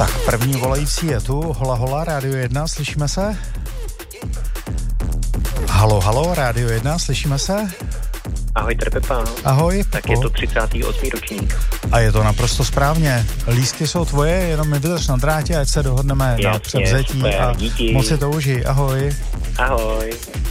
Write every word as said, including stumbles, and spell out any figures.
Tak první volající je tu. Hola, hola, Rádio jedna, slyšíme se? Halo, halo, Rádio jedna, slyšíme se? Ahoj, tady Pepa. Ahoj, Tak Pepo. je to třicátý osmý ročník. A je to naprosto správně. Lístky jsou tvoje, jenom mi vydrž na drátě, ať se dohodneme Jasně, na převzetí super, a díky. moc si to užij. Ahoj. Ahoj.